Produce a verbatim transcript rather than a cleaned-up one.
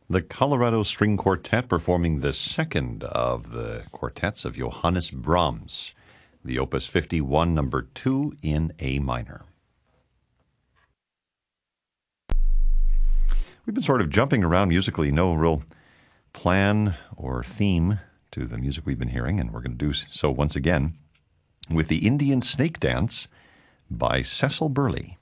The Colorado String Quartet performing the second of the quartets of Johannes Brahms, the Opus fifty-one, number two in A minor. We've been sort of jumping around musically, no real plan or theme to the music we've been hearing, and we're going to do so once again with the Indian Snake Dance by Cecil Burley.